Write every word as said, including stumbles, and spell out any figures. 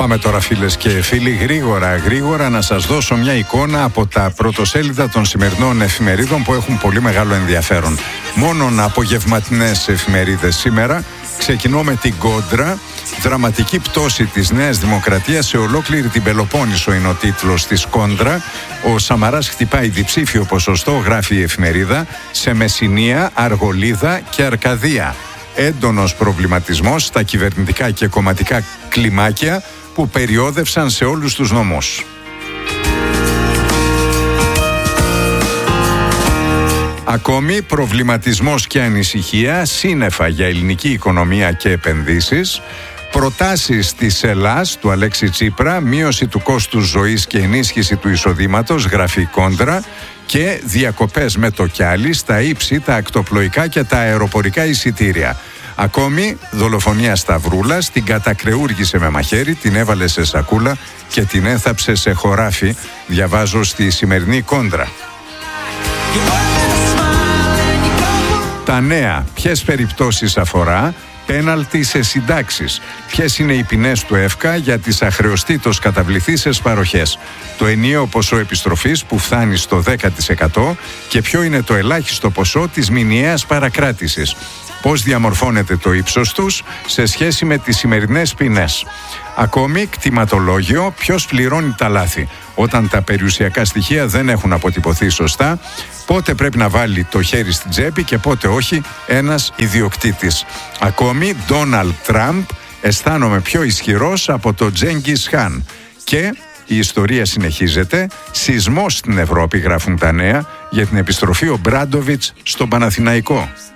Πάμε τώρα, φίλες και φίλοι, γρήγορα γρήγορα να σας δώσω μια εικόνα από τα πρωτοσέλιδα των σημερινών εφημερίδων που έχουν πολύ μεγάλο ενδιαφέρον. Μόνον απογευματινές εφημερίδες σήμερα. Ξεκινώ με την Κόντρα. Δραματική πτώση της Νέας Δημοκρατίας σε ολόκληρη την Πελοπόννησο είναι ο τίτλος της Κόντρα. Ο Σαμαράς χτυπάει διψήφιο ποσοστό, γράφει η εφημερίδα, σε Μεσσηνία, Αργολίδα και Αρκαδία. Έντονος προβληματισμός στα κυβερνητικά και κομματικά κλιμάκια που περιόδευσαν σε όλους τους νομούς. Ακόμη προβληματισμός και ανησυχία, σύννεφα για ελληνική οικονομία και επενδύσεις, προτάσεις της Ελλάς του Αλέξη Τσίπρα, μείωση του κόστους ζωής και ενίσχυση του εισοδήματος, γράφει Κόντρα, και διακοπές με το κιάλι στα ύψη, τα ακτοπλοϊκά και τα αεροπορικά εισιτήρια. Ακόμη δολοφονία Σταυρούλας, την κατακρεούργησε με μαχαίρι, την έβαλε σε σακούλα και την έθαψε σε χωράφι, διαβάζω στη σημερινή Κόντρα. Τα νέα, ποιες περιπτώσεις αφορά? Πέναλτι σε συντάξεις. Ποιες είναι οι ποινές του ΕΦΚΑ για τις αχρεωστήτως καταβληθήσεις παροχές? Το ενιαίο ποσό επιστροφής που φτάνει στο δέκα τοις εκατό και ποιο είναι το ελάχιστο ποσό της μηνιαίας παρακράτησης? Πώς διαμορφώνεται το ύψος τους σε σχέση με τις σημερινές ποινές? Ακόμη, κτηματολόγιο, ποιος πληρώνει τα λάθη? Όταν τα περιουσιακά στοιχεία δεν έχουν αποτυπωθεί σωστά, πότε πρέπει να βάλει το χέρι στην τσέπη και πότε όχι ένας ιδιοκτήτης? Ακόμη, Ντόναλντ Τραμπ, αισθάνομαι πιο ισχυρός από το Τζέγκις Χαν. Και η ιστορία συνεχίζεται. Σεισμός στην Ευρώπη, γράφουν τα νέα, για την επιστροφή ο Μπράντοβιτς στον Παναθηναϊκό.